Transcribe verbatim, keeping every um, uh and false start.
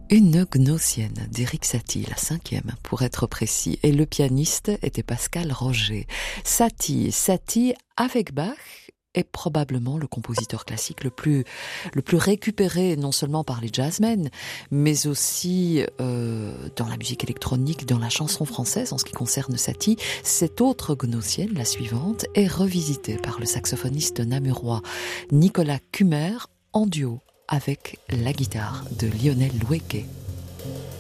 Une gnossienne d'Éric Satie, la cinquième pour être précis, et le pianiste était Pascal Roger. Satie, Satie avec Bach est probablement le compositeur classique le plus le plus récupéré non seulement par les jazzmen, mais aussi euh, dans la musique électronique, dans la chanson française en ce qui concerne Satie. Cette autre gnossienne, la suivante, est revisitée par le saxophoniste namurois Nicolas Kummer en duo avec la guitare de Lionel Loueke.